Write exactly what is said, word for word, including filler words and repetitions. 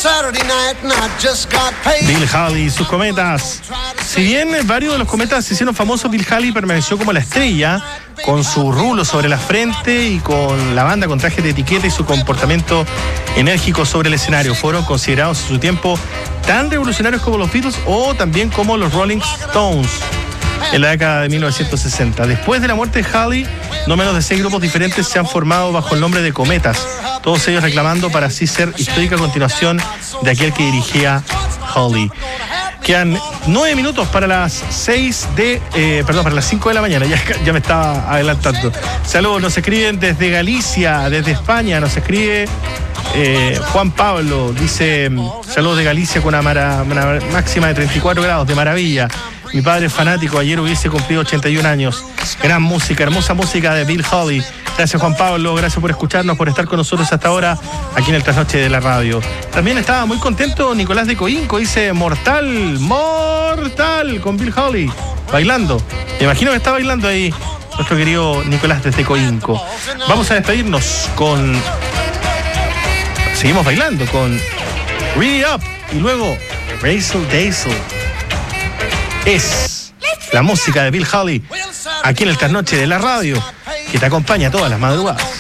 Bill Haley y sus cometas. Si bien varios de los cometas se hicieron famosos, Bill Haley permaneció como la estrella, con su rulo sobre la frente y con la banda con traje de etiqueta y su comportamiento enérgico sobre el escenario. Fueron considerados en su tiempo tan revolucionarios como los Beatles o también como los Rolling Stones en la década de mil novecientos sesenta. Después de la muerte de Haley, no menos de seis grupos diferentes se han formado bajo el nombre de Cometas, todos ellos reclamando para así ser histórica continuación de aquel que dirigía Haley. Quedan nueve minutos para las seis de, eh, perdón, para las cinco de la mañana, ya, ya me estaba adelantando. Saludos, nos escriben desde Galicia, desde España, nos escribe eh, Juan Pablo, dice, saludos de Galicia con una, mara, una máxima de treinta y cuatro grados, de maravilla. Mi padre es fanático, ayer hubiese cumplido ochenta y un años. Gran música, hermosa música de Bill Haley. Gracias, Juan Pablo, gracias por escucharnos, por estar con nosotros hasta ahora aquí en el Trasnoche de la Radio. También estaba muy contento Nicolás de Coinco, dice mortal, mortal con Bill Haley, bailando. Me imagino que está bailando ahí nuestro querido Nicolás desde Coinco. Vamos a despedirnos con... Seguimos bailando con Read It Up y luego Razzle Dazzle. Es la música de Bill Haley aquí en el Trasnoche de la Radio, que te acompaña todas las madrugadas.